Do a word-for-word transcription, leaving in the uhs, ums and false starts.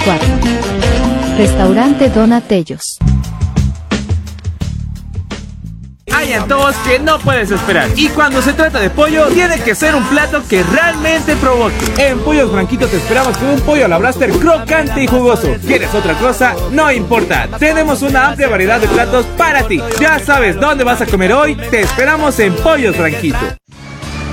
veinticuatro. Restaurante Donatellos. Hay antojos que no puedes esperar. Y cuando se trata de pollo, tiene que ser un plato que realmente provoque. En Pollos Branquito te esperamos con un pollo a la braster crocante y jugoso. ¿Quieres otra cosa? No importa. Tenemos una amplia variedad de platos para ti. Ya sabes dónde vas a comer hoy. Te esperamos en Pollos Branquito.